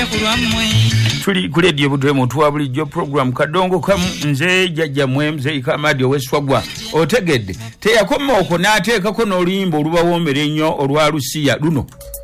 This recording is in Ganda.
tuli ku radio budwe mutwa bulijjo program kadongo kamu nze jajja mwe Kamadi oweswagwa otegedde teyakoma okwo n'ateekako n'oluyimba olubawoomera ennyo olwa Lusiya luno